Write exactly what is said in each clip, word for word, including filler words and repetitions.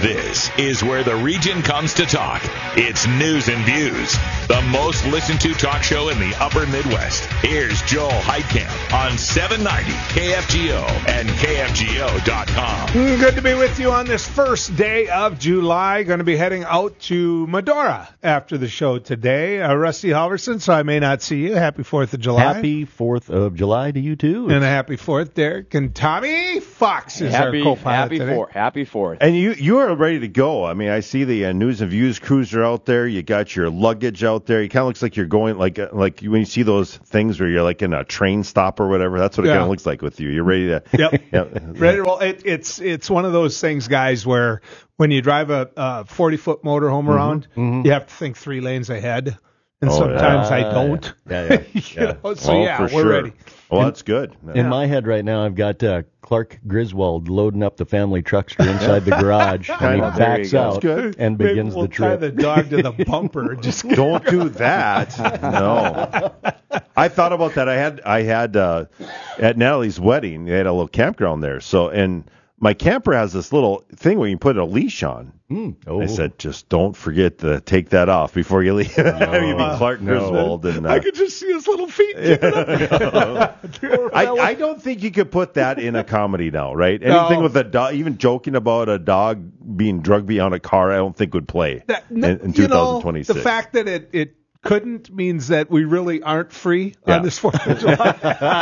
This is where the region comes to talk. It's News and Views, the most listened to talk show in the upper Midwest. Here's Joel Heitkamp on seven ninety K F G O and K F G O dot com. Good to be with you on this first day of July. Going to be heading out to Medora after the show today. Uh, Rusty Halverson, so I may not see you. Happy fourth of July. Happy fourth of July to you, too. And a happy fourth, Derek. And Tommy Fox is happy, our co-pilot happy today. Fourth. Happy fourth. And you you are ready to go. I mean, I see the uh, News and Views cruiser out there. You got your luggage out there. It kind of looks like you're going like uh, like when you see those things where you're like in a train stop or whatever. That's what it Yeah. kind of looks like with you. You're ready to. Yep. Yep. Ready to roll. It, it's it's one of those things, guys, where when you drive a, a forty-foot motorhome around, you have to think three lanes ahead. And Oh, sometimes yeah. I don't. Yeah, yeah, You yeah. know, so, Oh, yeah, for we're sure. ready. Well, that's good. In my head right now, I've got uh, Clark Griswold loading up the family truckster inside the garage, and he Kinda. There you backs go. out That's good. and Maybe begins we'll the trip. tie the dog to the bumper. Just Don't do that. No. I thought about that. I had I had uh, at Natalie's wedding. They had a little campground there. So and my camper has this little thing where you put a leash on. Mm. Oh. I said, just don't forget to take that off before you leave. You'd be Clark No. Griswold. And, uh, I could just see his little feet. I, I don't think you could put that in a comedy now, right? Anything No. with a dog, even joking about a dog being drugged beyond a car, I don't think would play That, in, in you know, twenty twenty-six. the fact that it, it couldn't means that we really aren't free Yeah. on this fourth of July.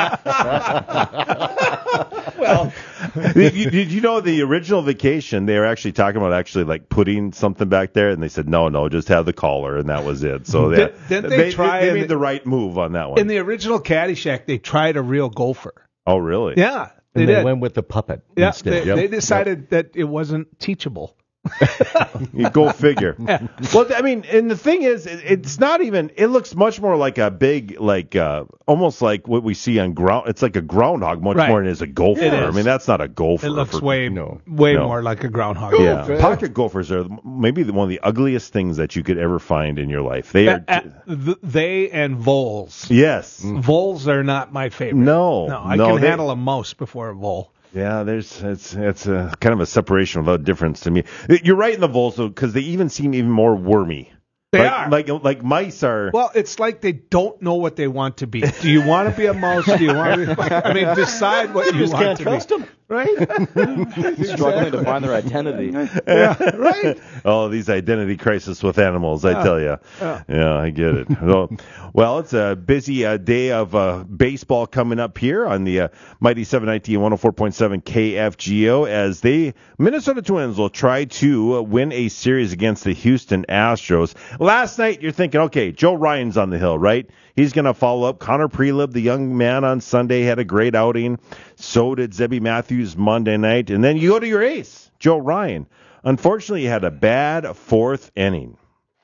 well, did, you, did you know the original Vacation? They were actually talking about actually like putting something back there, and they said no, no, just have the collar, and that was it. So Did- they, didn't they they, try they in made the- the right move on that one. In the original Caddyshack, they tried a real gopher. oh, really? Yeah, they and they did. went with the puppet yeah, instead. they, Yep. they decided that it wasn't teachable. You go figure. Well, I mean, and the thing is, it, it's not even. It looks much more like a big, like uh, almost like what we see on ground. It's like a groundhog much Right. more than it is a gopher. It I is. mean, that's not a gopher. It looks for- way, no. way No. more like a groundhog. Yeah, pocket gophers are maybe the- one of the ugliest things that you could ever find in your life. They Uh, are. uh, th- they and voles. Yes. Voles are not my favorite. No. no, I no, can they- handle a mouse before a vole. Yeah, there's it's it's a kind of a separation without difference to me. You're right in the voles though, because they even seem even more wormy. They like, are. like like mice are. Well, it's like they don't know what they want to be. Do you want to be a mouse? Do you want to be? I mean, decide what you just want can't to trust be. them. Right? Struggling to find their identity. Yeah, right. Oh, these identity crisis with animals, I tell you. yeah. Yeah, I get it. well, well, it's a busy uh, day of uh, baseball coming up here on the uh, Mighty seven ninety and one oh four point seven K F G O as the Minnesota Twins will try to uh, win a series against the Houston Astros. Last night, you're thinking, okay, Joe Ryan's on the hill, right? He's going to follow up. Connor Prelib, the young man on Sunday, had a great outing. So did Zebby Matthews Monday night. And then you go to your ace, Joe Ryan. Unfortunately, he had a bad fourth inning.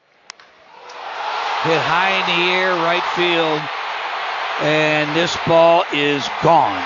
Hit high in the air, right field, and this ball is gone.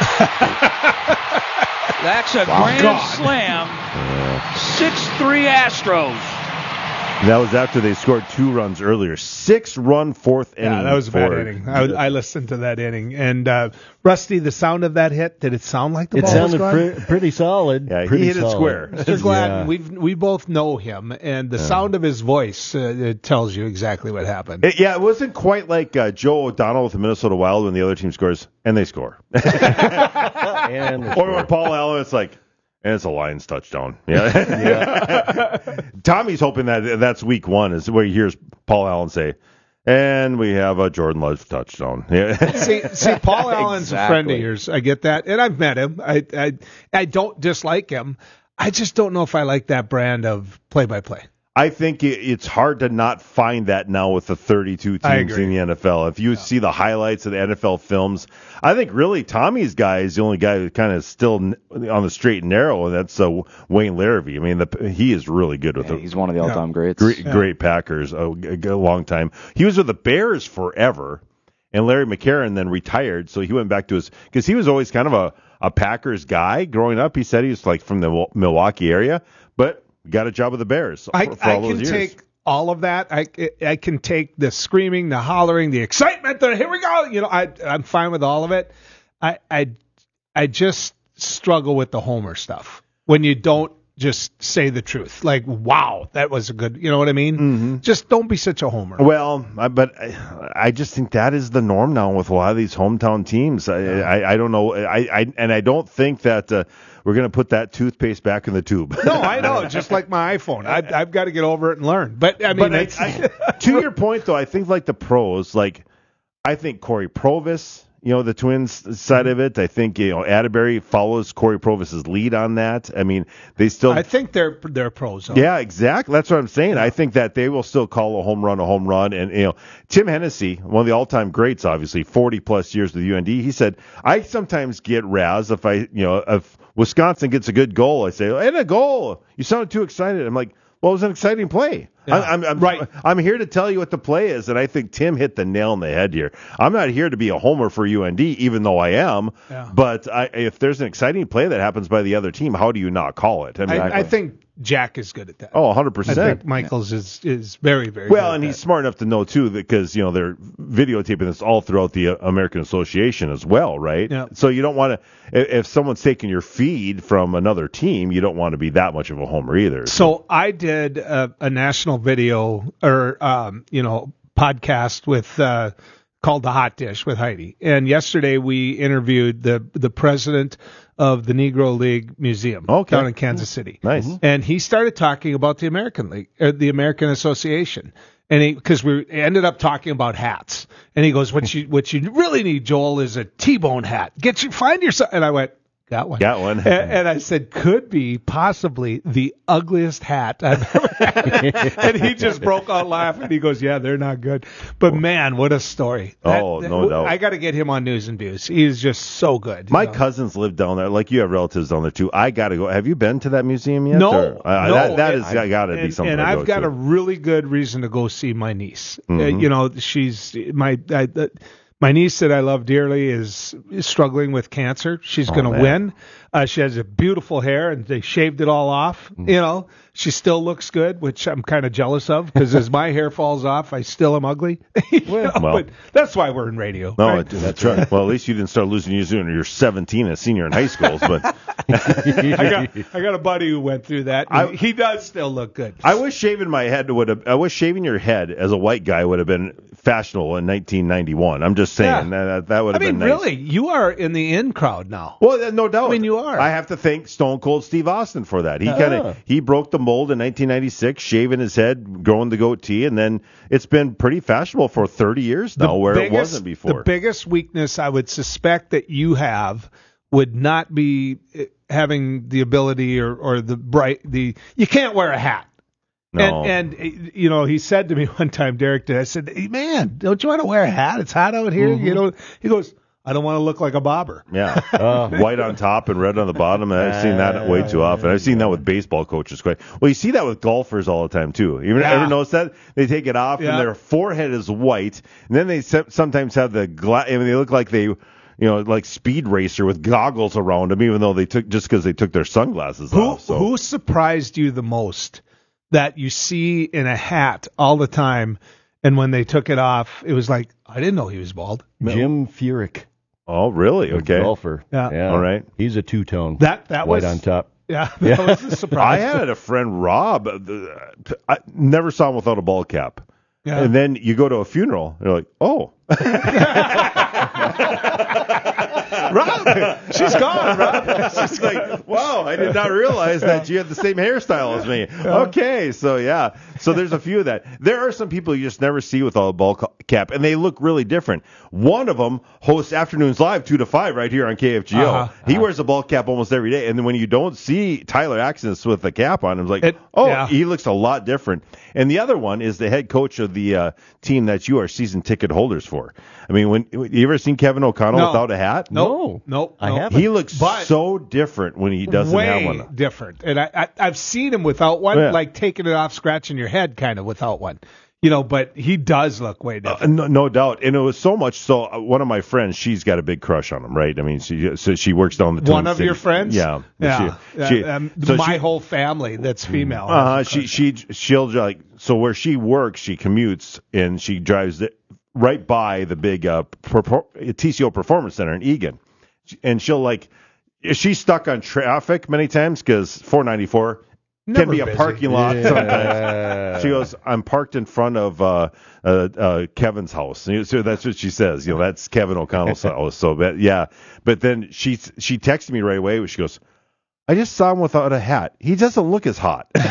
That's a grand Gone. slam. six three Astros. That was after they scored two runs earlier. Six-run fourth inning. Yeah, that was a bad for- inning. I, I listened to that inning. And, uh, Rusty, the sound of that hit, did it sound like the It ball sounded was gone? pre- pretty solid. Yeah, he pretty hit it solid. square. Mister Gladden, Yeah. we we both know him, and the sound of his voice uh, it tells you exactly what happened. It- yeah, it wasn't quite like uh, Joe O'Donnell with the Minnesota Wild when the other team scores, and they score. And Or when Paul Allen, it's like, and it's a Lions touchdown. Yeah. Tommy's hoping that that's week one is where he hears Paul Allen say, and we have a Jordan Love touchdown. Yeah. see, see, Paul Allen's a friend of Exactly. yours. I get that, and I've met him. I, I, I don't dislike him. I just don't know if I like that brand of play-by-play. I think it, it's hard to not find that now with the thirty-two I teams agree. in the N F L. If you see the highlights of the N F L films, I think really Tommy's guy is the only guy who kind of still n- on the straight and narrow, and that's uh, Wayne Larrivee. I mean, the, he is really good with Yeah, the he's one of the all-time greats. great, great Packers a, a, a long time. He was with the Bears forever, and Larry McCarron then retired, so he went back to his because he was always kind of a, a Packers guy growing up. He said he was like from the Milwaukee area, but got a job with the Bears I, for, for I all can those years. take all of that. I, I can take the screaming, the hollering, the excitement. The here we go. You know, I I'm fine with all of it. I I I just struggle with the homer stuff when you don't just say the truth. Like, wow, that was a good, you know what I mean? Mm-hmm. Just don't be such a homer. Well, I, but I, I just think that is the norm now with a lot of these hometown teams. I, I, I don't know. I, I and I don't think that uh, we're going to put that toothpaste back in the tube. No, I know. Just like my iPhone, I, I've got to get over it and learn. But I mean, But I, it's, I, to your point, though, I think like the pros, like I think Corey Provis, you know, the Twins side of it. I think, you know, Atterbury follows Corey Provis's lead on that. I mean, they still. I think they're they're pros. Though. Yeah, exactly. That's what I'm saying. I think that they will still call a home run a home run. And, you know, Tim Hennessy, one of the all-time greats, obviously, forty plus years with U N D, he said, I sometimes get razzed if I, you know, if Wisconsin gets a good goal, I say, and a goal. You sounded too excited. I'm like, well, it was an exciting play. Yeah. I'm, I'm, I'm, right. I'm here to tell you what the play is, and I think Tim hit the nail on the head here. I'm not here to be a homer for U N D, even though I am. Yeah. But I, if there's an exciting play that happens by the other team, how do you not call it? I mean, I, I think Jack is good at that. oh, one hundred I percent. think Michaels is is very very Well, good and at he's that. smart enough to know too, because you know they're videotaping this all throughout the uh, American Association as well, right? Yeah. So you don't want to, if, if someone's taking your feed from another team, you don't want to be that much of a homer either. So I did a, a national video or um, you know podcast with uh, called The Hot Dish with Heidi, and yesterday we interviewed the the president of the Negro League Museum Okay. down in Kansas City. Nice. And he started talking about the American League, or the American Association. And he, because we ended up talking about hats, and he goes, "What you what you really need, Joel, is a T-bone hat. Get you find yourself." And I went, "Got one." Got one. And, and I said, "Could be possibly the ugliest hat I've ever had." And he just broke out laughing. He goes, "Yeah, they're not good, but man, what a story!" Oh, no doubt. I got to get him on News and Views. He is just so good. My you know? cousins live down there. Like you have relatives down there too. I got to go. Have you been to that museum yet? No, Or- uh, no. That, that is I- got to be and, something. and to I've go got to. a really good reason to go see my niece. Uh, Mhm. you know, she's my I, uh, my niece that I love dearly is, is struggling with cancer. She's Oh, going to man. win. Uh, she has a beautiful hair, and they shaved it all off. Mm. You know, she still looks good, which I'm kind of jealous of because as my hair falls off, I still am ugly. You know, Well. but that's why we're in radio. No, right? it- that's right. Well, at least you didn't start losing your when you're seventeen, a senior in high school. But I got I got a buddy who went through that. I- he does still look good. I wish shaving my head would have. I wish shaving your head as a white guy would have been fashionable in nineteen ninety-one. I'm just saying Yeah. that that would I have mean, been nice. really, you are in the in crowd now. Well, uh, no doubt. I mean, you are. I have to thank Stone Cold Steve Austin for that. He kind Ah. of he broke the mold in nineteen ninety-six, shaving his head, growing the goatee, and then it's been pretty fashionable for thirty years now, where it wasn't before. The biggest weakness I would suspect that you have would not be uh, having the ability or, or the bright the you can't wear a hat. no. And, and uh, you know, he said to me one time, Derek did. I said, "Hey, man, don't you want to wear a hat? It's hot out here." Mm-hmm. You know, he goes, "I don't want to look like a bobber." Yeah, Oh. white on top and red on the bottom. And I've seen that way too often. I've seen that with baseball coaches quite. Well, you see that with golfers all the time too. You ever, Yeah. ever notice that they take it off Yeah. and their forehead is white, and then they se- sometimes have the gla- I mean, they look like they, you know, like Speed Racer with goggles around them, even though they took just because they took their sunglasses Who off. So. who surprised you the most that you see in a hat all the time, and when they took it off, it was like, I didn't know he was bald. Jim Furyk, Oh, really? the Okay. golfer. Yeah. All right. He's a two-tone. That that white was on top. Yeah, that Yeah. was a I surprise. had a friend, Rob. uh, I never saw him without a ball cap. Yeah. And then you go to a funeral, and you're like, oh. Rob, she's gone, Rob. She's like, wow, I did not realize that you had the same hairstyle as me. Okay, so yeah. So there's a few of that. There are some people you just never see without a ball ca- cap, and they look really different. One of them hosts Afternoons Live two to five right here on K F G O. Uh-huh. He wears a ball cap almost every day, and then when you don't see Tyler Axis with the cap on, it's like, It- oh, yeah. he looks a lot different. And the other one is the head coach of the uh, team that you are season ticket holders for. I mean, when you ever seen Kevin O'Connell No. without a hat? Nope, nope, I nope. haven't. He looks But- so different when he doesn't way have one. different. And I, I I've seen him without one, Yeah. like taking it off, scratching your head, kind of without one. You know, but he does look way Uh, different. no, no doubt, and it was so much so. Uh, one of my friends, she's got a big crush on him, right? I mean, she so she works down the Twin One of your Cities. friends? yeah, yeah. She, she, Uh, um, so my she, whole family that's female. uh, has a she crush. she she'll like so where she works, she commutes and she drives it right by the big uh, per, T C O Performance Center in Egan, and she'll like. She's stuck on traffic many times because four ninety-four Never can be a busy. parking lot Yeah. sometimes. She goes, I'm parked in front of uh, uh, uh, Kevin's house. So that's what she says. You know, that's Kevin O'Connell's house. So, but, yeah. But then she she texted me right away. She goes, I just saw him without a hat. He doesn't look as hot. oh,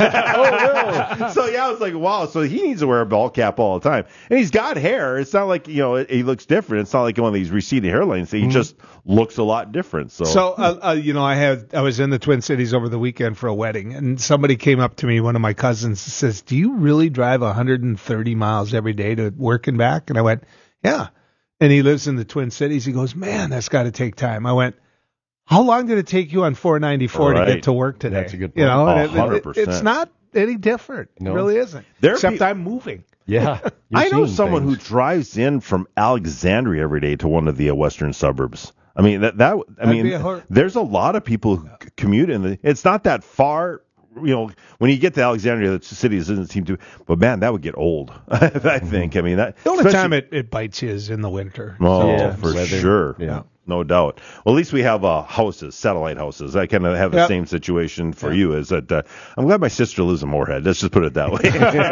no. So, yeah, I was like, wow. So he needs to wear a ball cap all the time. And he's got hair. It's not like, you know, it, he looks different. It's not like one of these receding hairlines. He mm-hmm. just looks a lot different. So, so uh, uh, you know, I had I was in the Twin Cities over the weekend for a wedding, and somebody came up to me, one of my cousins, and says, do you really drive one hundred thirty miles every day to work and back? And I went, yeah. And he lives in the Twin Cities. He goes, man, that's got to take time. I went, how long did it take you on four ninety-four right. to get to work today? That's a good point. You know, one it, hundred it, percent. it's not any different. No. It really isn't. There Except be- I'm moving. Yeah. I know seeing someone things. who drives in from Alexandria every day to one of the uh, western suburbs. I mean, that, that I That'd mean, be a hor- there's a lot of people who c- commute in the, it's not that far. You know, when you get to Alexandria, the city doesn't seem to, but man, that would get old, I think. I mean, that. The only especially- time it, it bites you is in the winter. Oh, Yeah, for weather. sure. Yeah. No doubt. Well, at least we have uh, houses, satellite houses. I kind of have the Yep. same situation for you. Is that uh, I'm glad my sister lives in Moorhead. Let's just put it that way.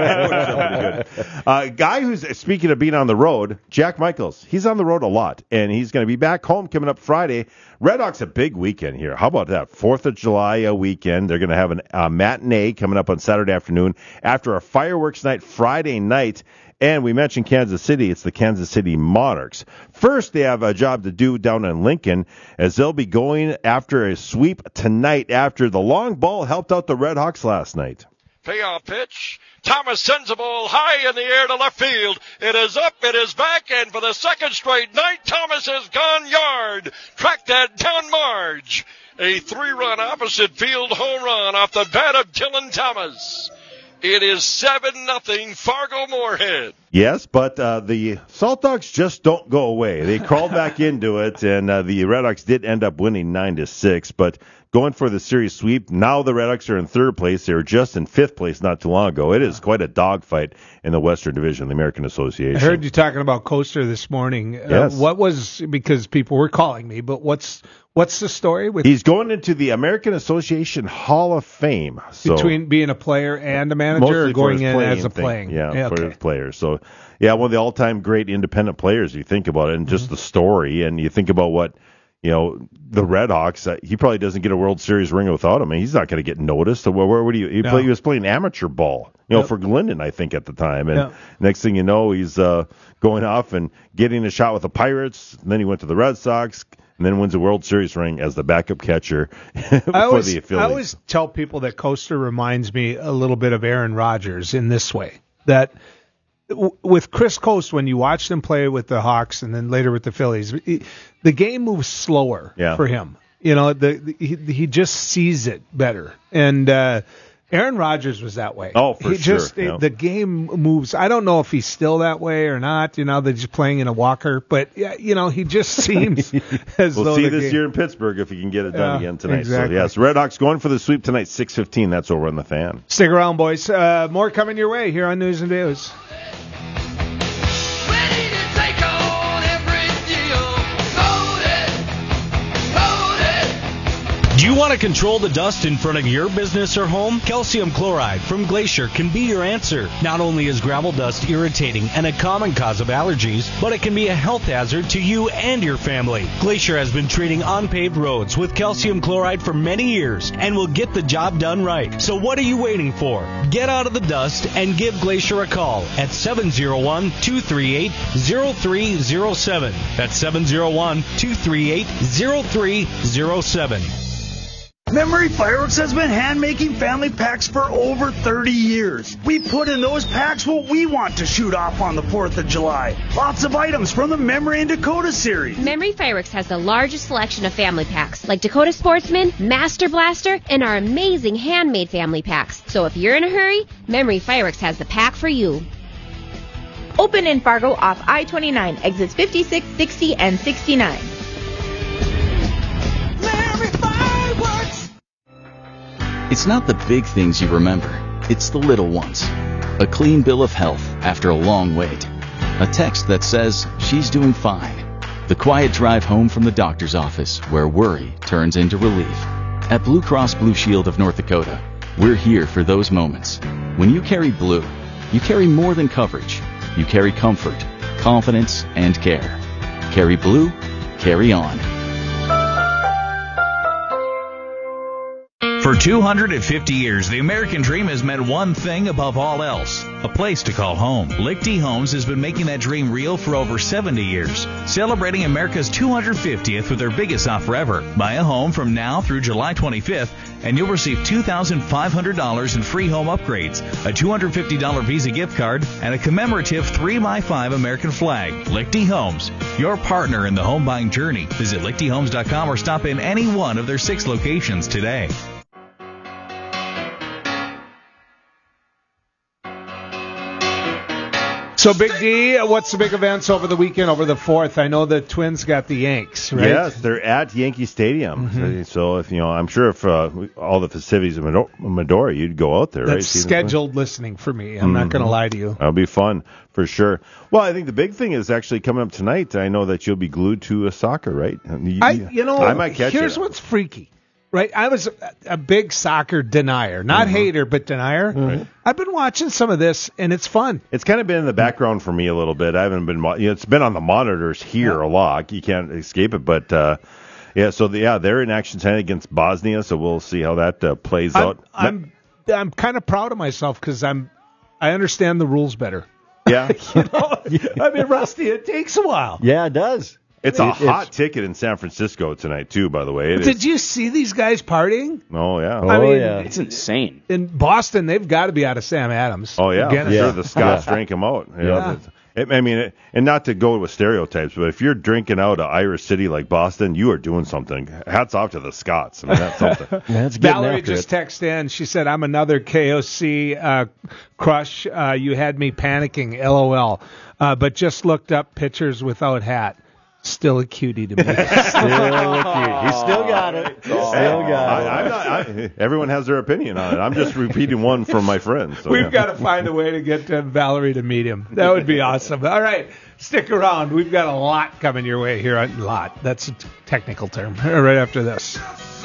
That would be good. Uh, guy who's speaking of being on the road, Jack Michaels. He's on the road a lot, and he's going to be back home coming up Friday. Red Hawks a big weekend here. How about that? Fourth of July uh, weekend. They're going to have a uh, matinee coming up on Saturday afternoon after a fireworks night Friday night. And we mentioned Kansas City. It's the Kansas City Monarchs. First, they have a job to do down in Lincoln as they'll be going after a sweep tonight after the long ball helped out the Red Hawks last night. Payoff pitch. Thomas sends the ball high in the air to left field. It is up, it is back, and for the second straight night, Thomas has gone yard. Track that down Marge. A three-run opposite field home run off the bat of Dylan Thomas. It is seven nothing Fargo Moorhead. Yes, but uh, the Salt Dogs just don't go away. They crawled back into it, and uh, the Red Hawks did end up winning nine to six. But going for the series sweep, now the Red Hawks are in third place. They were just in fifth place not too long ago. It is quite a dogfight in the Western Division, the American Association. I heard you talking about Coaster this morning. Yes. Uh, what was, because people were calling me, but what's what's the story with He's going into the American Association Hall of Fame. So between being a player and a manager, mostly or for going his in playing as a thing. playing? Yeah, yeah for okay. his players. So, yeah, one of the all-time great independent players, you think about it, and just Mm-hmm. the story, and you think about what, you know, the Red Hawks, uh, he probably doesn't get a World Series ring without him. I mean, he's not going to get noticed. So where, where would he, he, No. play, he was playing amateur ball, you know, Yep. for Glendon, I think, at the time. And Yep. next thing you know, he's uh, going off and getting a shot with the Pirates. And then he went to the Red Sox. And then wins a World Series ring as the backup catcher for I always, the I Phillies. always tell people that Coaster reminds me a little bit of Aaron Rodgers in this way, that w- with Chris Coast, when you watch them play with the Hawks and then later with the Phillies, he- the game moves slower Yeah. for him. You know, the, the he, he just sees it better. And uh, Aaron Rodgers was that way. Oh, for he sure, Just, yeah. The game moves. I don't know if he's still that way or not. You know, they're just playing in a walker. But, yeah, you know, he just seems as We'll though see the this game- year in Pittsburgh if he can get it done Yeah, again tonight. exactly. So, yes, Red Hawks going for the sweep tonight, six fifteen. That's over on the Fan. Stick around, boys. Uh, more coming your way here on News and Views. Ready to take on every deal. Loaded, loaded. Do you want to control the dust in front of your business or home? Calcium chloride from Glacier can be your answer. Not only is gravel dust irritating and a common cause of allergies, but it can be a health hazard to you and your family. Glacier has been treating unpaved roads with calcium chloride for many years and will get the job done right. So what are you waiting for? Get out of the dust and give Glacier a call at seven oh one, two three eight, oh three oh seven. That's seven oh one, two three eight, oh three oh seven. Memory Fireworks has been hand-making family packs for over thirty years. We put in those packs what we want to shoot off on the fourth of July. Lots of items from the Memory and Dakota series. Memory Fireworks has the largest selection of family packs, like Dakota Sportsman, Master Blaster, and our amazing handmade family packs. So if you're in a hurry, Memory Fireworks has the pack for you. Open in Fargo off I twenty-nine, exits fifty-six, sixty, and sixty-nine. It's not the big things you remember. It's the little ones. A clean bill of health after a long wait. A text that says she's doing fine. The quiet drive home from the doctor's office where worry turns into relief. At Blue Cross Blue Shield of North Dakota, We're here for those moments. When you carry blue, you carry more than coverage. You carry comfort, confidence, and care. Carry blue, carry on. For two hundred fifty years, the American dream has meant one thing above all else, a place to call home. Lichty Homes has been making that dream real for over seventy years, celebrating America's two hundred fiftieth with their biggest offer ever. Buy a home from now through July twenty-fifth, and you'll receive two thousand five hundred dollars in free home upgrades, a two hundred fifty dollars Visa gift card, and a commemorative three by five American flag. Lichty Homes, your partner in the home buying journey. Visit lichty homes dot com or stop in any one of their six locations today. So, Big D, what's the big events over the weekend, over the fourth? I know the Twins got the Yanks, right? Yes, they're at Yankee Stadium. Mm-hmm. So, if you know, I'm sure if uh, all the festivities of Medora, you'd go out there, That's right? scheduled listening for me. I'm mm-hmm. not going to lie to you. That'll be fun, for sure. Well, I think the big thing is actually coming up tonight. I know that you'll be glued to a soccer, right? You, I, you know, I might catch here's it. what's freaky. Right, I was a, a big soccer denier, not mm-hmm. hater, but denier. Mm-hmm. I've been watching some of this, and it's fun. It's kind of been in the background for me a little bit. I haven't been, you know, it's been on the monitors here yeah. a lot. You can't escape it, but uh, yeah. So the, yeah, they're in action tonight against Bosnia, so we'll see how that uh, plays I'm, out. I'm I'm kind of proud of myself because I'm I understand the rules better. Yeah, you know, I mean, Rusty, it takes a while. Yeah, it does. It's a hot it's, ticket in San Francisco tonight, too, by the way. It did is. you see these guys partying? Oh, yeah. Oh, I mean, yeah. It's insane. In Boston, they've got to be out of Sam Adams. Oh, yeah. Again, For yeah. sure. The Scots yeah. drank them out. You yeah. know, it, I mean, it, and not to go with stereotypes, but if you're drinking out an Irish city like Boston, you are doing something. Hats off to the Scots. I mean, that's something. That's Valerie after just it. texted in. She said, I'm another K O C uh, crush. Uh, you had me panicking, LOL. Uh, but just looked up pictures without hat. Still a cutie to me. Still a cutie. He still got it. Still got it. I, I'm not, I, everyone has their opinion on it. I'm just repeating one from my friends. So, We've yeah. got to find a way to get uh, Valerie to meet him. That would be awesome. All right, stick around. We've got a lot coming your way here. A lot. That's a t- technical term. Right after this.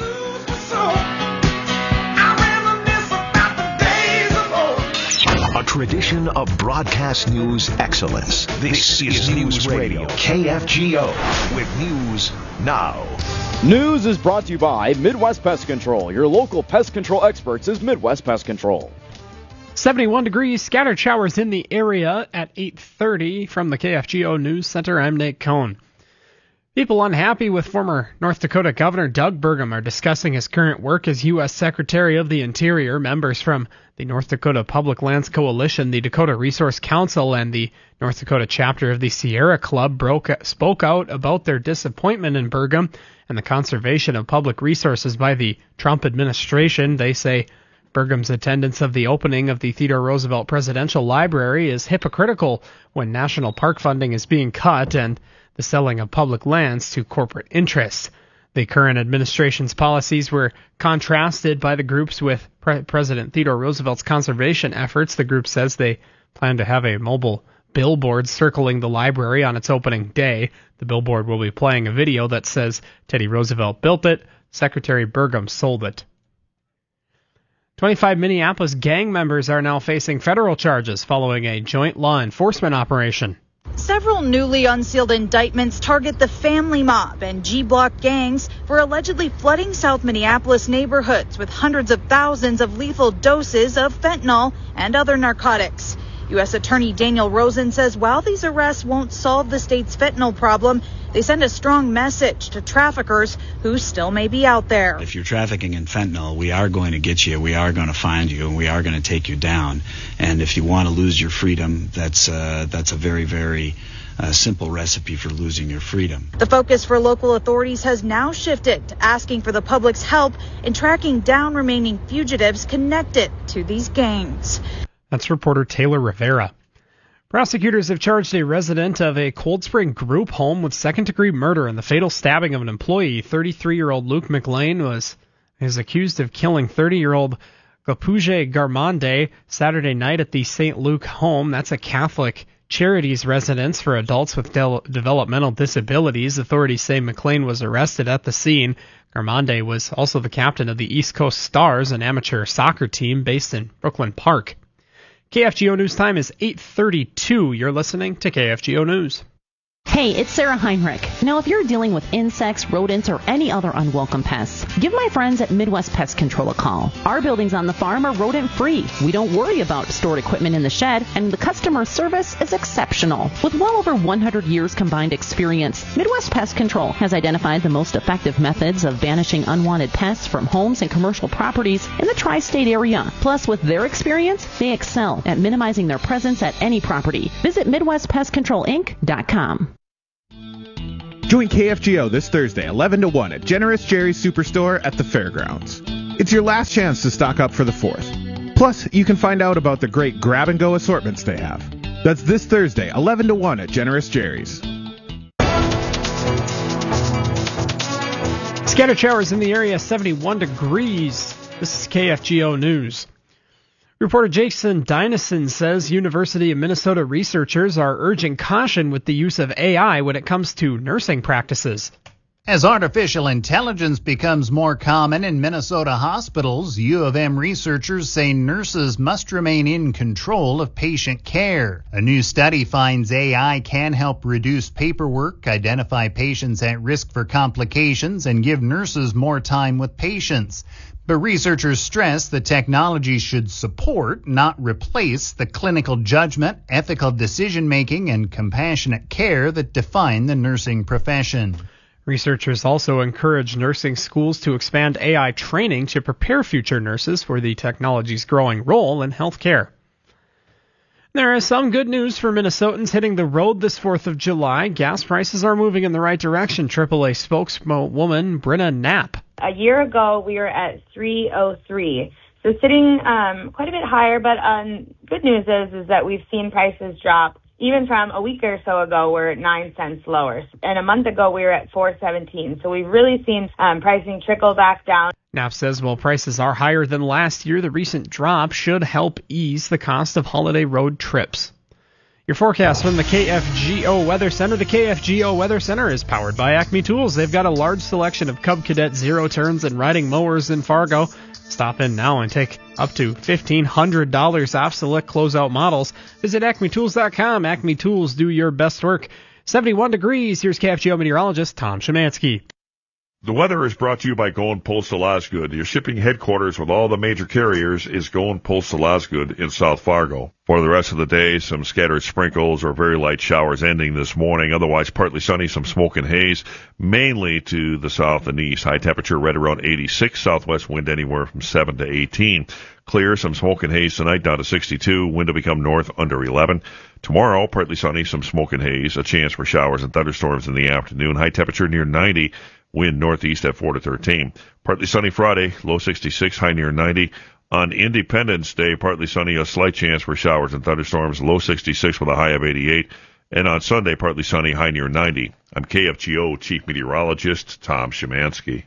A tradition of broadcast news excellence. This, this is News Radio, K F G O, with news now. News is brought to you by Midwest Pest Control. Your local pest control experts is Midwest Pest Control. seventy-one degrees, scattered showers in the area at eight thirty. From the K F G O News Center, I'm Nate Cohn. People unhappy with former North Dakota Governor Doug Burgum are discussing his current work as U S Secretary of the Interior. Members from the North Dakota Public Lands Coalition, the Dakota Resource Council, and the North Dakota chapter of the Sierra Club broke, spoke out about their disappointment in Burgum and the conservation of public resources by the Trump administration. They say Burgum's attendance of the opening of the Theodore Roosevelt Presidential Library is hypocritical when national park funding is being cut and the selling of public lands to corporate interests. The current administration's policies were contrasted by the groups with Pre- President Theodore Roosevelt's conservation efforts. The group says they plan to have a mobile billboard circling the library on its opening day. The billboard will be playing a video that says Teddy Roosevelt built it, Secretary Burgum sold it. twenty-five Minneapolis gang members are now facing federal charges following a joint law enforcement operation. Several newly unsealed indictments target the Family Mob and G-Block gangs for allegedly flooding South Minneapolis neighborhoods with hundreds of thousands of lethal doses of fentanyl and other narcotics. U S Attorney Daniel Rosen says while these arrests won't solve the state's fentanyl problem, they send a strong message to traffickers who still may be out there. If you're trafficking in fentanyl, we are going to get you, we are going to find you, and we are going to take you down. And if you want to lose your freedom, that's uh, that's a very, very uh, simple recipe for losing your freedom. The focus for local authorities has now shifted to asking for the public's help in tracking down remaining fugitives connected to these gangs. That's reporter Taylor Rivera. Prosecutors have charged a resident of a Cold Spring group home with second-degree murder in the fatal stabbing of an employee. thirty-three-year-old Luke McLean was is accused of killing thirty-year-old Gopuje Garmande Saturday night at the Saint Luke home. That's a Catholic Charities residence for adults with de- developmental disabilities. Authorities say McLean was arrested at the scene. Garmonde was also the captain of the East Coast Stars, an amateur soccer team based in Brooklyn Park. K F G O News time is eight thirty-two. You're listening to K F G O News. Hey, it's Sarah Heinrich. Now, if you're dealing with insects, rodents, or any other unwelcome pests, give my friends at Midwest Pest Control a call. Our buildings on the farm are rodent-free. We don't worry about stored equipment in the shed, and the customer service is exceptional. With well over one hundred years combined experience, Midwest Pest Control has identified the most effective methods of banishing unwanted pests from homes and commercial properties in the tri-state area. Plus, with their experience, they excel at minimizing their presence at any property. Visit Midwest Pest Control Inc dot com. Join K F G O this Thursday, eleven to one at Generous Jerry's Superstore at the Fairgrounds. It's your last chance to stock up for the fourth. Plus, you can find out about the great grab-and-go assortments they have. That's this Thursday, eleven to one at Generous Jerry's. Scattered showers in the area, seventy-one degrees. This is K F G O News. Reporter Jason Dynison says University of Minnesota researchers are urging caution with the use of A I when it comes to nursing practices. As artificial intelligence becomes more common in Minnesota hospitals, U of M researchers say nurses must remain in control of patient care. A new study finds A I can help reduce paperwork, identify patients at risk for complications, and give nurses more time with patients. But researchers stress the technology should support, not replace, the clinical judgment, ethical decision-making, and compassionate care that define the nursing profession. Researchers also encourage nursing schools to expand A I training to prepare future nurses for the technology's growing role in healthcare. There is some good news for Minnesotans hitting the road this fourth of July. Gas prices are moving in the right direction, triple A spokeswoman Brenna Knapp. A year ago, we were at three oh three, so sitting um, quite a bit higher, but um, good news is, is that we've seen prices drop. Even from a week or so ago, we're at nine cents lower. And a month ago, we were at four seventeen. So we've really seen um, pricing trickle back down. Knapp says while prices are higher than last year, the recent drop should help ease the cost of holiday road trips. Your forecast from the K F G O Weather Center. The K F G O Weather Center is powered by Acme Tools. They've got a large selection of Cub Cadet zero turns and riding mowers in Fargo. Stop in now and take up to fifteen hundred dollars off select closeout models. Visit acme tools dot com. Acme Tools, do your best work. seventy-one degrees. Here's K F G O meteorologist Tom Szymanski. The weather is brought to you by Going Postal Osgood. Your shipping headquarters with all the major carriers is Going Postal Osgood in South Fargo. For the rest of the day, some scattered sprinkles or very light showers ending this morning. Otherwise, partly sunny, some smoke and haze, mainly to the south and east. High temperature right around eighty-six. Southwest wind anywhere from seven to eighteen. Clear, some smoke and haze tonight down to sixty-two. Wind to become north under eleven. Tomorrow, partly sunny, some smoke and haze. A chance for showers and thunderstorms in the afternoon. High temperature near ninety. Wind northeast at four to thirteen. Partly sunny Friday, low sixty-six, high near ninety. On Independence Day, partly sunny, a slight chance for showers and thunderstorms, low sixty-six with a high of eighty-eight. And on Sunday, partly sunny, high near ninety. I'm K F G O Chief Meteorologist Tom Szymanski.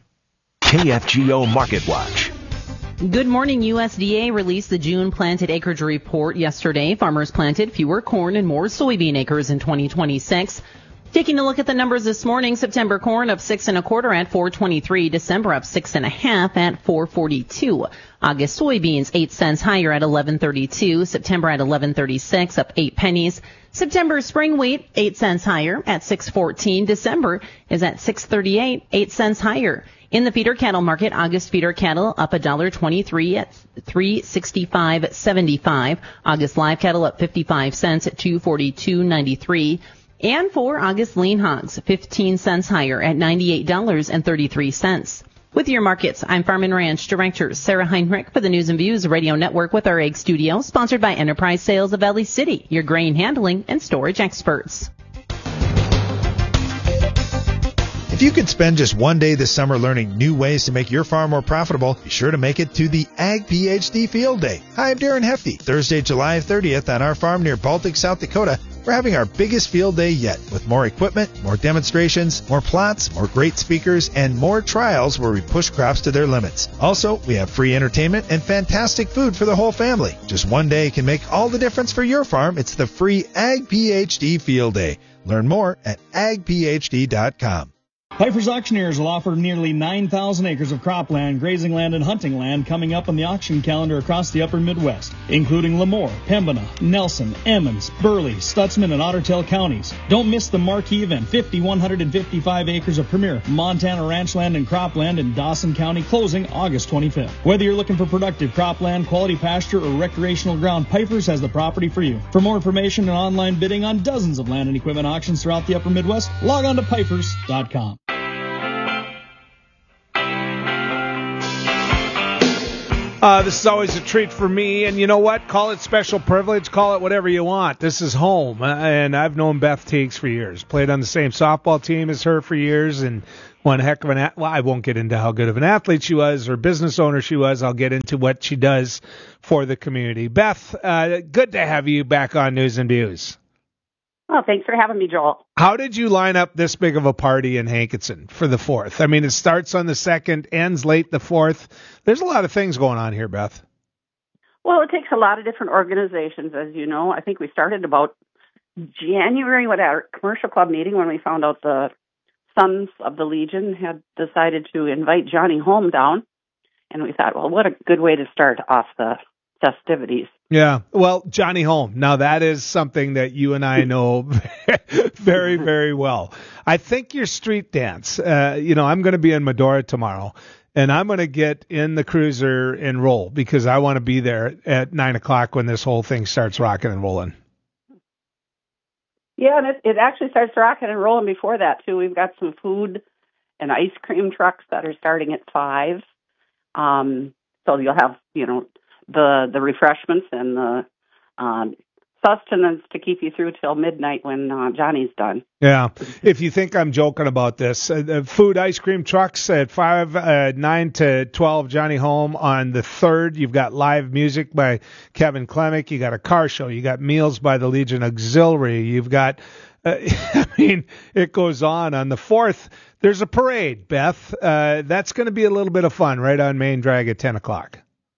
K F G O Market Watch. Good morning. U S D A released the June planted acreage report yesterday. Farmers planted fewer corn and more soybean acres in twenty twenty-six. Taking a look at the numbers this morning, September corn up six and a quarter at four twenty-three. December up six and a half at four forty-two. August soybeans eight cents higher at eleven thirty-two. September at eleven thirty-six, up eight pennies. September spring wheat eight cents higher at six fourteen. December is at six thirty-eight, eight cents higher. In the feeder cattle market, August feeder cattle up one dollar twenty-three at three sixty-five seventy-five. August live cattle up fifty-five cents at two forty-two ninety-three. And for August lean hogs, fifteen cents higher at ninety-eight dollars and thirty-three cents. With your markets, I'm Farm and Ranch Director Sarah Heinrich for the News and Views Radio Network with our Egg Studio, sponsored by Enterprise Sales of Valley City, your grain handling and storage experts. If you could spend just one day this summer learning new ways to make your farm more profitable, be sure to make it to the Ag PhD Field Day. Hi, I'm Darren Hefty. Thursday, July thirtieth on our farm near Baltic, South Dakota, We're having our biggest field day yet with more equipment, more demonstrations, more plots, more great speakers, and more trials where we push crops to their limits. Also, we have free entertainment and fantastic food for the whole family. Just one day can make all the difference for your farm. It's the free Ag P H D Field Day. Learn more at ag p h d dot com. Piper's Auctioneers will offer nearly nine thousand acres of cropland, grazing land, and hunting land coming up on the auction calendar across the upper Midwest, including Lemoore, Pembina, Nelson, Emmons, Burley, Stutzman, and Ottertail counties. Don't miss the marquee event, five thousand one hundred fifty-five acres of premier Montana ranch land and cropland in Dawson County, closing August twenty-fifth. Whether you're looking for productive cropland, quality pasture, or recreational ground, Piper's has the property for you. For more information and online bidding on dozens of land and equipment auctions throughout the upper Midwest, log on to pipers dot com. Uh, this is always a treat for me, and you know what? Call it special privilege, call it whatever you want. This is home, uh, and I've known Beth Teagues for years. Played on the same softball team as her for years, and one heck of an at- well, I won't get into how good of an athlete she was or business owner she was. I'll get into what she does for the community. Beth, uh, good to have you back on News and Views. Oh, thanks for having me, Joel. How did you line up this big of a party in Hankinson for the fourth? I mean, it starts on the second, ends late the fourth. There's a lot of things going on here, Beth. Well, it takes a lot of different organizations, as you know. I think we started about January with our commercial club meeting when we found out the Sons of the Legion had decided to invite Johnny Home down. And we thought, well, what a good way to start off the festivities. Yeah, well, Johnny Home. Now, that is something that you and I know very, very well. I think your street dance, uh, you know, I'm going to be in Medora tomorrow, and I'm going to get in the cruiser and roll because I want to be there at nine o'clock when this whole thing starts rocking and rolling. Yeah, and it, it actually starts rocking and rolling before that, too. We've got some food and ice cream trucks that are starting at five. Um, so you'll have, you know, the the refreshments and the um, sustenance to keep you through till midnight when uh, Johnny's done. Yeah. If you think I'm joking about this, uh, the food, ice cream trucks at five, uh, nine to twelve, Johnny Home on the third. You've got live music by Kevin Klemick. You got a car show. You got meals by the Legion Auxiliary. You've got, uh, I mean, it goes on. On the fourth, there's a parade, Beth. Uh, that's going to be a little bit of fun right on Main Drag at ten o'clock.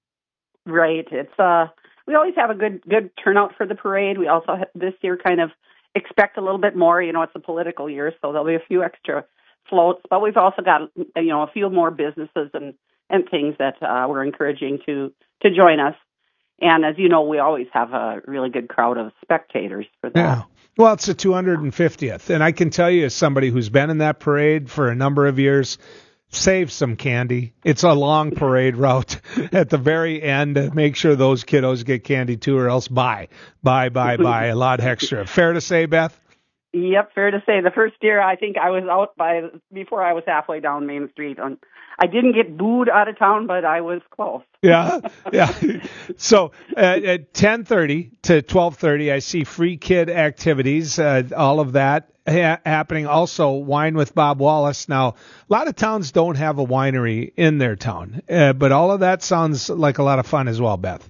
Right. It's uh, we always have a good good turnout for the parade. We also have, this year kind of expect a little bit more. You know, it's a political year, so there'll be a few extra floats. But we've also got you know a few more businesses and and things that uh, we're encouraging to to join us. And as you know, we always have a really good crowd of spectators for that. Yeah. Well, it's the two hundred fiftieth, and I can tell you, as somebody who's been in that parade for a number of years, save some candy. It's a long parade route. At the very end, make sure those kiddos get candy too, or else buy, buy, buy, buy a lot extra. Fair to say, Beth? Yep, fair to say. The first year, I think I was out by before I was halfway down Main Street. On, I didn't get booed out of town, but I was close. Yeah, yeah. So uh, at ten thirty to twelve thirty, I see free kid activities, uh, all of that ha- happening. Also, Wine with Bob Wallace. Now, a lot of towns don't have a winery in their town, uh, but all of that sounds like a lot of fun as well, Beth.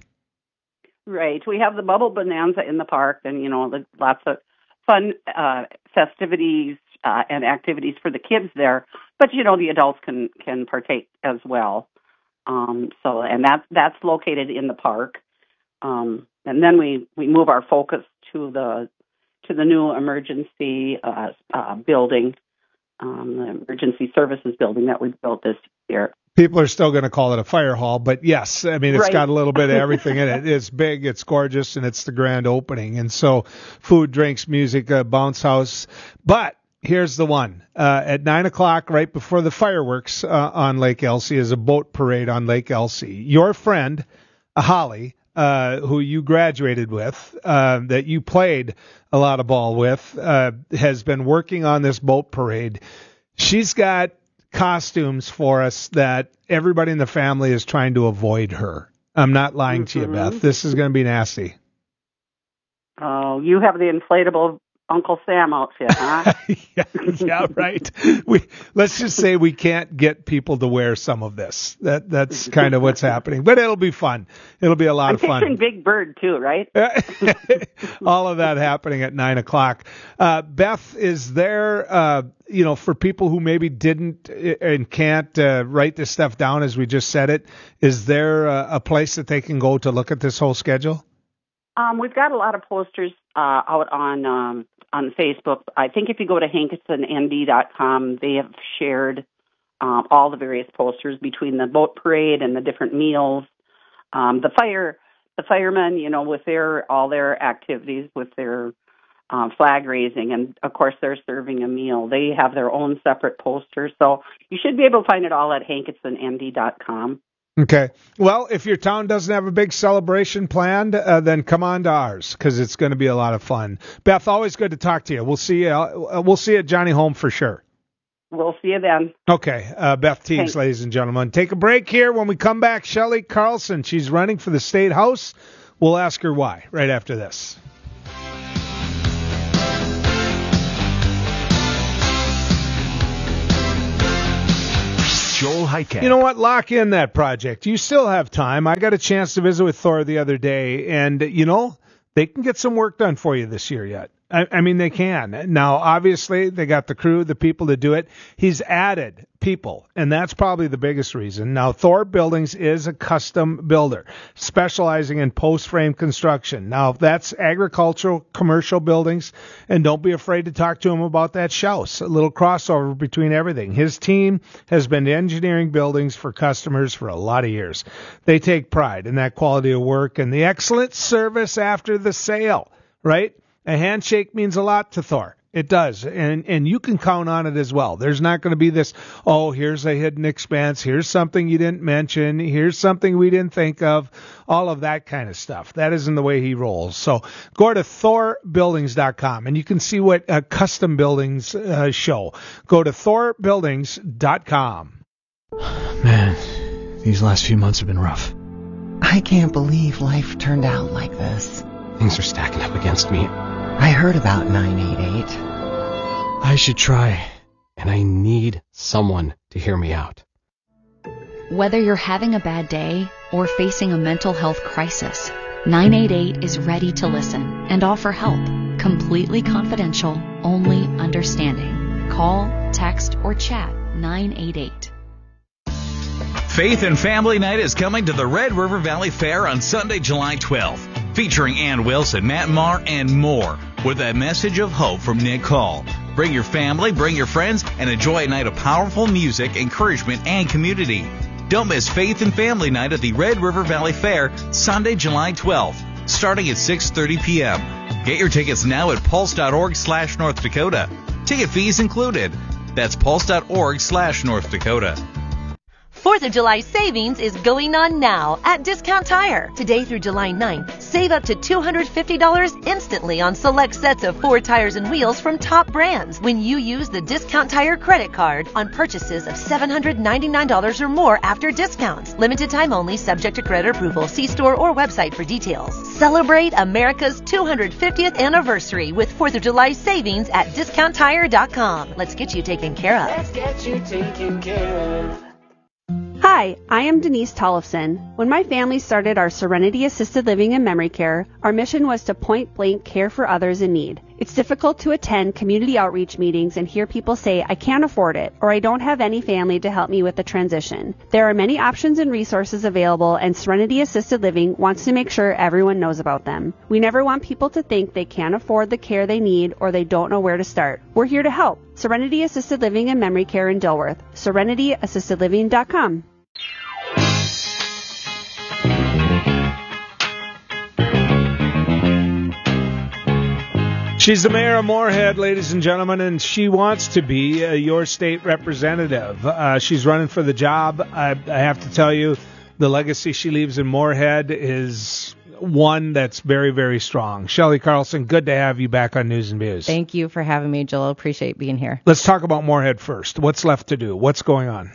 Right. We have the Bubble Bonanza in the park, and, you know, the, lots of fun uh, festivities uh, and activities for the kids there. But, you know, the adults can, can partake as well. Um, so, and that's, that's located in the park. Um, and then we, we move our focus to the, to the new emergency, uh, uh, building, um, the emergency services building that we built this year. People are still going to call it a fire hall, but yes, I mean, it's right. got a little bit of everything in it. It's big, it's gorgeous, and it's the grand opening. And so food, drinks, music, a bounce house. But here's the one. Uh, at nine o'clock, right before the fireworks uh, on Lake Elsie, is a boat parade on Lake Elsie. Your friend, uh, Holly, uh, who you graduated with, uh, that you played a lot of ball with, uh, has been working on this boat parade. She's got costumes for us that everybody in the family is trying to avoid her. I'm not lying mm-hmm. to you, Beth. This is going to be nasty. Oh, you have the inflatable Uncle Sam outfit, huh? yeah, yeah, right. We let's just say we can't get people to wear some of this. That that's kind of what's happening. But it'll be fun. It'll be a lot I'm of fun. picturing Big Bird too, right? All of that happening at nine o'clock. Uh, Beth, is there, uh, you know, for people who maybe didn't and can't uh, write this stuff down as we just said it, is there a, a place that they can go to look at this whole schedule? Um, we've got a lot of posters uh, out on um, on Facebook. I think if you go to hankinson n d dot com, they have shared um, all the various posters between the boat parade and the different meals. Um, the fire, the firemen, you know, with their all their activities, with their um, flag raising, and of course they're serving a meal. They have their own separate posters, so you should be able to find it all at hankinson n d dot com. Okay. Well, if your town doesn't have a big celebration planned, uh, then come on to ours because it's going to be a lot of fun. Beth, always good to talk to you. We'll see you. Uh, we'll see you at Johnny Home for sure. We'll see you then. Okay. Uh, Beth Teagues, Thanks. Ladies and gentlemen. Take a break here. When we come back, Shelley Carlson. She's running for the State House. We'll ask her why right after this. Joel Heitkamp. You know what? Lock in that project. You still have time. I got a chance to visit with Thor the other day, and, you know, they can get some work done for you this year yet. I, I mean, they can. Now, obviously, they got the crew, the people to do it. He's added people, and that's probably the biggest reason. Now, Thor Buildings is a custom builder specializing in post-frame construction. Now, that's agricultural, commercial buildings, and don't be afraid to talk to him about that Schaus, a little crossover between everything. His team has been engineering buildings for customers for a lot of years. They take pride in that quality of work and the excellent service after the sale, right? A handshake means a lot to Thor. It does, and and you can count on it as well. There's not going to be this, oh, here's a hidden expense, here's something you didn't mention, here's something we didn't think of, all of that kind of stuff. That isn't the way he rolls. So go to thor buildings dot com, and you can see what uh, custom buildings uh, show. Go to thor buildings dot com. Man, these last few months have been rough. I can't believe life turned out like this. Things are stacking up against me. I heard about nine eight eight. I should try, and I need someone to hear me out. Whether you're having a bad day or facing a mental health crisis, nine eight eight is ready to listen and offer help. Completely confidential, only understanding. Call, text, or chat nine eight eight. Faith and Family Night is coming to the Red River Valley Fair on Sunday, July twelfth. Featuring Ann Wilson, Matt Maher, and more, with a message of hope from Nick Hall. Bring your family, bring your friends, and enjoy a night of powerful music, encouragement, and community. Don't miss Faith and Family Night at the Red River Valley Fair, Sunday, July twelfth, starting at six thirty p.m. Get your tickets now at pulse.org slash North Dakota. Ticket fees included. That's pulse.org slash North Dakota. fourth of July savings is going on now at Discount Tire. Today through July ninth, save up to two hundred fifty dollars instantly on select sets of Ford tires and wheels from top brands when you use the Discount Tire credit card on purchases of seven hundred ninety-nine dollars or more after discounts. Limited time only, subject to credit approval. See store or website for details. Celebrate America's two hundred fiftieth anniversary with fourth of July savings at discount tire dot com. Let's get you taken care of. Let's get you taken care of. Hi, I am Denise Tollefson. When my family started our Serenity Assisted Living and Memory Care, our mission was to point blank care for others in need. It's difficult to attend community outreach meetings and hear people say, I can't afford it, or I don't have any family to help me with the transition. There are many options and resources available, and Serenity Assisted Living wants to make sure everyone knows about them. We never want people to think they can't afford the care they need or they don't know where to start. We're here to help. Serenity Assisted Living and Memory Care in Dilworth. serenity assisted living dot com. She's the mayor of Moorhead, ladies and gentlemen, and she wants to be uh, your state representative. Uh, she's running for the job. I, I have to tell you, the legacy she leaves in Moorhead is one that's very, very strong. Shelley Carlson, good to have you back on News and Views. Thank you for having me, Joel. Appreciate being here. Let's talk about Moorhead first. What's left to do? What's going on?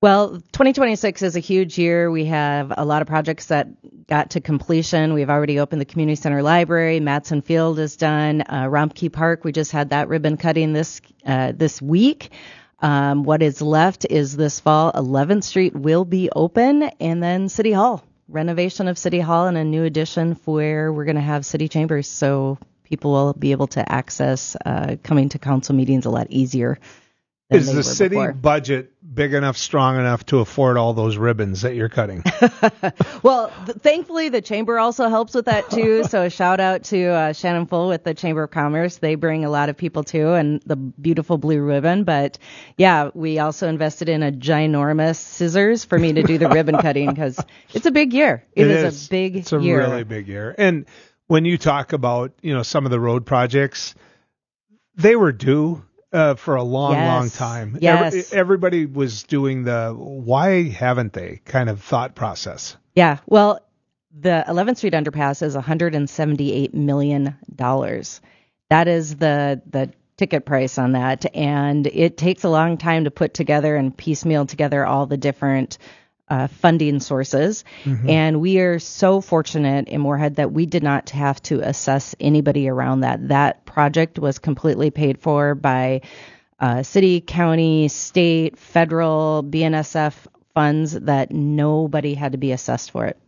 Well, twenty twenty-six is a huge year. We have a lot of projects that got to completion. We've already opened the community center library. Matson Field is done. Uh, Rumpke Park, we just had that ribbon cutting this uh, this week. Um, what is left is this fall, eleventh Street will be open, and then City Hall, renovation of City Hall and a new addition where we're going to have city chambers, so people will be able to access uh, coming to council meetings a lot easier. Is the city before. budget big enough, strong enough to afford all those ribbons that you're cutting? Well, th- thankfully, the chamber also helps with that, too. So a shout out to uh, Shannon Full with the Chamber of Commerce. They bring a lot of people, too, and the beautiful blue ribbon. But, yeah, we also invested in a ginormous scissors for me to do the ribbon cutting because it's a big year. It, it is, is a big it's a year. It's a really big year. And when you talk about, you know, some of the road projects, they were due. Uh, for a long, yes. long time. Yes. Every, everybody was doing the why haven't they kind of thought process. Yeah. Well, the eleventh Street underpass is one hundred seventy-eight million dollars. That is the the ticket price on that. And it takes a long time to put together and piecemeal together all the different uh, funding sources. Mm-hmm. And we are so fortunate in Moorhead that we did not have to assess anybody around that. That project was completely paid for by uh, city, county, state, federal, B N S F funds that nobody had to be assessed for it.